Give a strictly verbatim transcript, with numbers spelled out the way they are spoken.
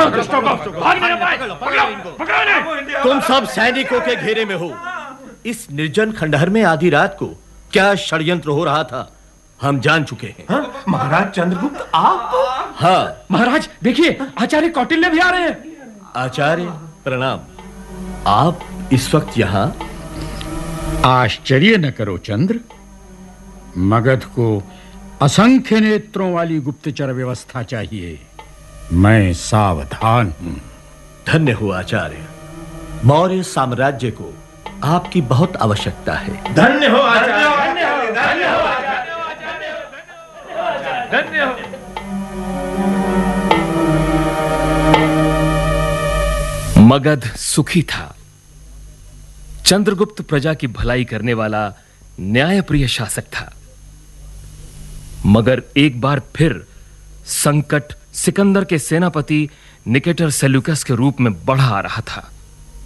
दुष्टों को भागने न पाए। पकड़ो, पकड़ो इन्हें। तुम सब सैनिकों के घेरे में हो। इस निर्जन खंडहर में आधी रात को क्या षड्यंत्र हो रहा था हम जान चुके हैं। हाँ? महाराज चंद्रगुप्त आप? हाँ महाराज देखिए, आचार्य कौटिल्य भी आ रहे हैं। आचार्य प्रणाम। आप इस वक्त यहाँ? आश्चर्य न करो चंद्र, मगध को असंख्य नेत्रों वाली गुप्तचर व्यवस्था चाहिए। मैं सावधान हूं। धन्य हो आचार्य, मौर्य साम्राज्य को आपकी बहुत आवश्यकता है। धन्य हो आचार्य, धन्य हो, धन्य हो, धन्य हो। मगध सुखी था। चंद्रगुप्त प्रजा की भलाई करने वाला न्यायप्रिय शासक था। मगर एक बार फिर संकट सिकंदर के सेनापति निकेटर सेल्यूकस के रूप में बढ़ा आ रहा था।